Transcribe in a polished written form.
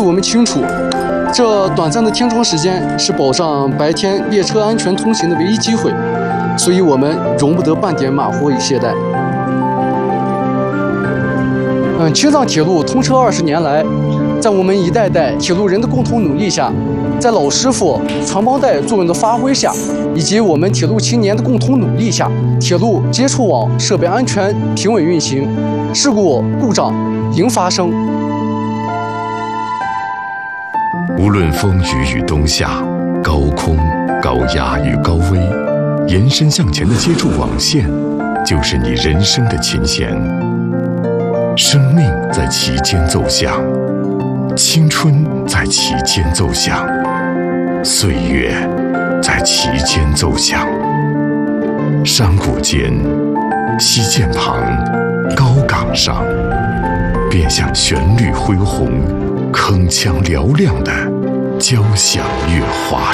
我们清楚，这短暂的天窗时间是保障白天列车安全通行的唯一机会，所以我们容不得半点马虎与懈怠。青藏铁路通车20年来，在我们一代代铁路人的共同努力下，在老师傅传帮带作用的发挥下，以及我们铁路青年的共同努力下，铁路接触网设备安全平稳运行，事故故障零发生。 无论风雨与冬夏，高空、高压与高危，延伸向前的接触网线，就是你人生的琴弦。生命在其间奏响，青春在其间奏响，岁月在其间奏响。山谷间、溪涧旁、高岗上，便像旋律恢宏、铿锵嘹亮的交响乐华